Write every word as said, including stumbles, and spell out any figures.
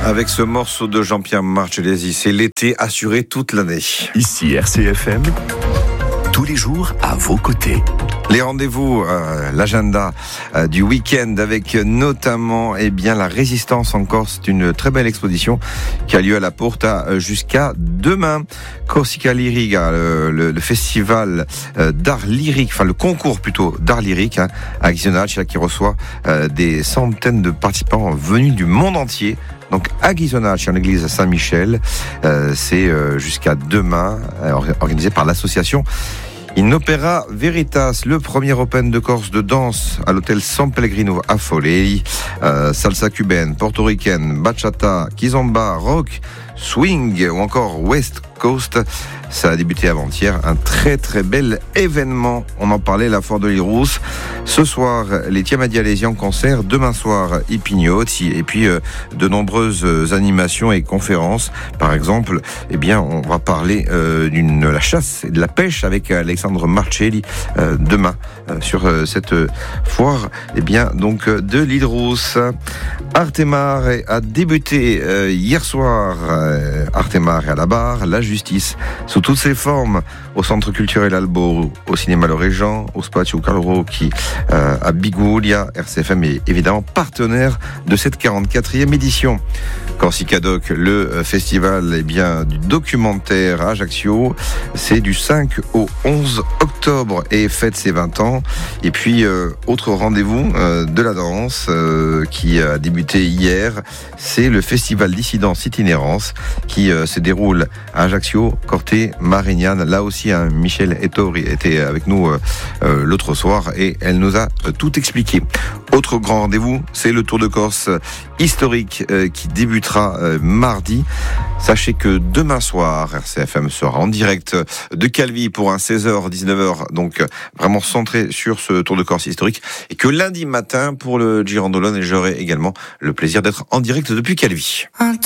Avec ce morceau de Jean-Pierre Marcellesi, c'est l'été assuré toute l'année. Ici R C F M, tous les jours à vos côtés. Les rendez-vous, euh, l'agenda euh, du week-end avec notamment eh bien, la Résistance en Corse. C'est une très belle exposition qui a lieu à la Porta euh, jusqu'à demain. Corsica Lyrica, le, le, le festival euh, d'art lyrique, enfin le concours plutôt d'art lyrique hein, à Ghisonaccia qui reçoit euh, des centaines de participants venus du monde entier. Donc à Ghisonaccia, en l'église Saint-Michel, euh, c'est euh, jusqu'à demain, euh, organisé par l'association In Opera Veritas, le premier Open de Corse de danse à l'hôtel San Pellegrino à Foley. Euh, salsa cubaine, portoricaine, bachata, kizomba, rock, swing ou encore West Coast. Ça a débuté avant-hier, un très très bel événement. On en parlait, la Foire de l'Île-Rousse. Ce soir, les Tiamadialesi en concert. Demain soir, i Pignoti. Et puis, euh, de nombreuses animations et conférences. Par exemple, eh bien, on va parler euh, d'une la chasse et de la pêche avec Alexandre Marcelli euh, demain euh, sur euh, cette euh, foire. Eh bien, donc euh, de l'Île-Rousse. Artemare a débuté euh, hier soir. Euh, Artemare à la barre, la justice sous toutes ses formes, au Centre culturel Albo, au Cinéma Le Régent, au Spazio Calro qui euh, à Bigoulia. R C F M est évidemment partenaire de cette quarante-quatrième édition. Corsica Doc, le festival eh bien, du documentaire à Ajaccio, c'est du cinq au onze octobre et fête ses vingt ans. Et puis, euh, autre rendez-vous euh, de la danse euh, qui a débuté hier, c'est le festival Dissidence Itinérance qui euh, se déroule à Ajaccio, Corté, Marignane. Là aussi, hein, Michel Ettori était avec nous euh, euh, l'autre soir et elle nous a euh, tout expliqué. Autre grand rendez-vous, c'est le Tour de Corse historique euh, qui débutera euh, mardi. Sachez que demain soir, R C F M sera en direct de Calvi pour un seize heures dix-neuf heures, donc euh, vraiment centré sur ce Tour de Corse historique. Et que lundi matin, pour le Girandolone, j'aurai également le plaisir d'être en direct depuis Calvi.